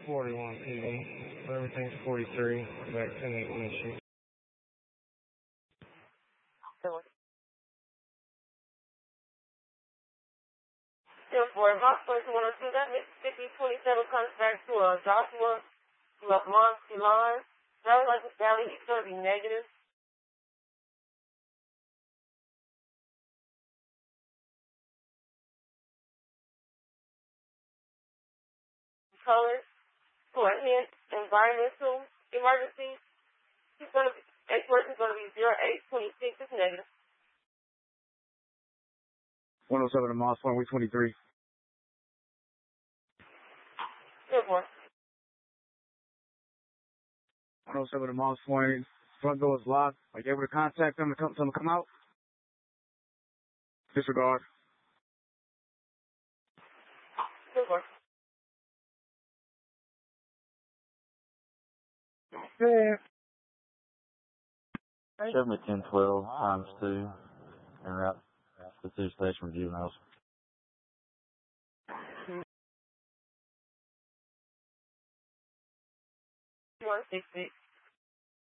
41 even. Everything's 43. Back 10-8 mission. 10-4, Box 102, that Mississippi 27 comes back to Joshua, Monty-Line. Driver's license value is going to be negative. Colors, for hint, environmental emergency, he's going to be, person's going to be 0826, it's negative. 107 to Moss Point, week 23. 10-4. 107 to Moss Point, front door is locked. Are you able to contact them to come out? Disregard. 10-4. Yeah. 70-10-12 times 2 and route to 2 station for juveniles. 166.